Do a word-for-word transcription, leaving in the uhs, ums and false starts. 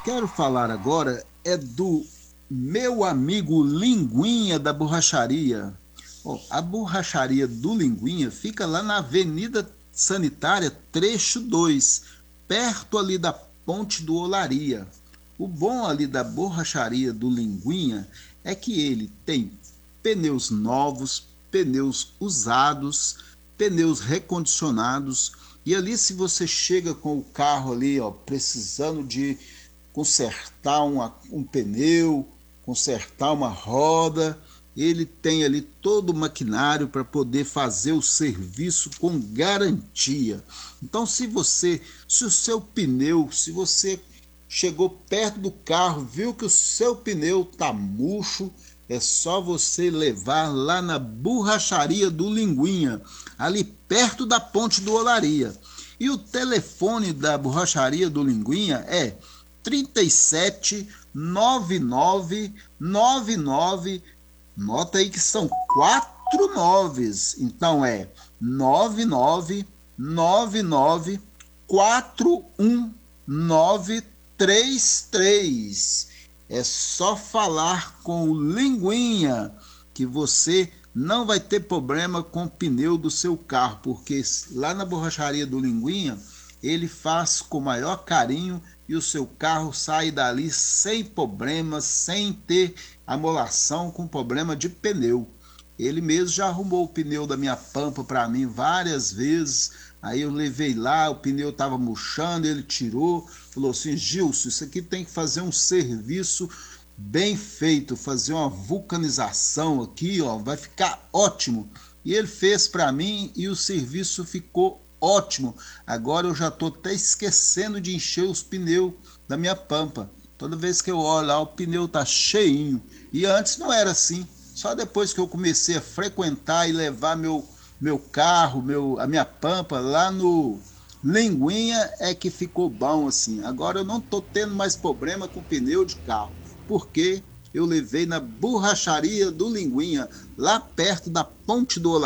quero falar agora é do meu amigo Linguinha da borracharia. Ó, a borracharia do Linguinha fica lá na Avenida Sanitária, trecho dois, perto ali da Ponte do Olaria. O bom ali da borracharia do Linguinha é que ele tem pneus novos, pneus usados, pneus recondicionados. E ali, se você chega com o carro ali, ó, precisando de consertar uma, um pneu, consertar uma roda, ele tem ali todo o maquinário para poder fazer o serviço com garantia. Então, se você, se o seu pneu, se você chegou perto do carro, viu que o seu pneu tá murcho, é só você levar lá na borracharia do Linguinha, ali perto da Ponte do Olaria. E o telefone da borracharia do Linguinha é trinta e sete, noventa e nove, noventa e nove, nota aí que são quatro noves, então é noventa e nove, noventa e nove, quatro um nove três três. É só falar com o Linguinha que você não vai ter problema com o pneu do seu carro, porque lá na borracharia do Linguinha ele faz com o maior carinho e o seu carro sai dali sem problemas, sem ter amolação com problema de pneu. Ele mesmo já arrumou o pneu da minha Pampa para mim várias vezes. Aí eu levei lá, o pneu estava murchando, ele tirou, falou assim: Gilson, isso aqui tem que fazer um serviço bem feito, fazer uma vulcanização aqui, ó, vai ficar ótimo. E ele fez para mim e o serviço ficou ótimo. Agora eu já estou até esquecendo de encher os pneus da minha Pampa. Toda vez que eu olho lá, o pneu tá cheinho. E antes não era assim. Só depois que eu comecei a frequentar e levar meu, meu carro, meu, a minha Pampa lá no Linguinha é que ficou bom assim. Agora eu não tô tendo mais problema com pneu de carro, porque eu levei na borracharia do Linguinha, lá perto da Ponte do Olaria.